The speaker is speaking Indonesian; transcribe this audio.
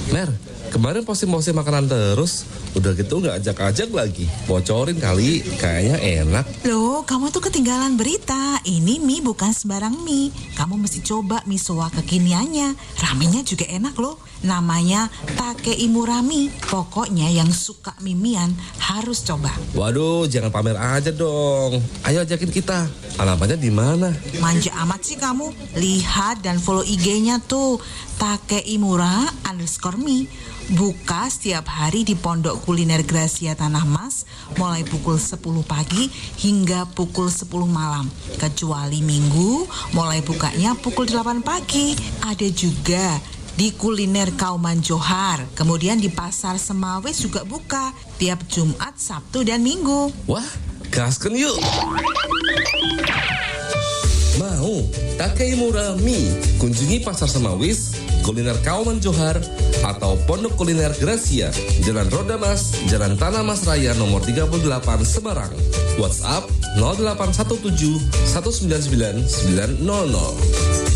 Mer, kemarin posting-posting makanan terus. Udah gitu gak ajak-ajak lagi. Bocorin kali, kayaknya enak. Loh, kamu tuh ketinggalan berita. Ini mie bukan sembarang mie. Kamu mesti coba mie soa kekiniannya. Ramenya juga enak loh. Namanya Takeimu Rami. Pokoknya yang suka mie-mian harus coba. Waduh, jangan pamer aja dong. Ayo ajakin kita. Alamatnya di mana? Manja amat sih kamu. Lihat dan follow IG-nya tuh. Takeimura_me. Buka setiap hari di Pondok Kuliner Gracia Tanah Mas mulai pukul 10 pagi hingga pukul 10 malam. Kecuali Minggu mulai bukanya pukul 8 pagi. Ada juga di Kuliner Kauman Johar. Kemudian di Pasar Semawis juga buka tiap Jumat, Sabtu, dan Minggu. Wah, gaskeun yuk. Mau Takeimu Rami? Kunjungi Pasar Semawis, Kuliner Kauman Johar, atau Pondok Kuliner Gracia, Jalan Roda Mas, Jalan Tanah Mas Raya nomor 38 Semarang. WhatsApp 0817 199 900.